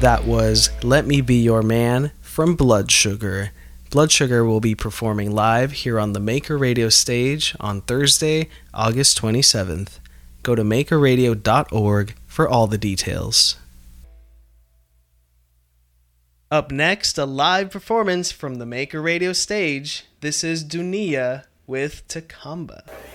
That was Let Me Be Your Man from Blood Sugar. Blood Sugar will be performing live here on the Maker Radio stage on Thursday, August 27th. Go to makerradio.org for all the details. Up next, a live performance from the Maker Radio stage. This is Dunia with Takamba.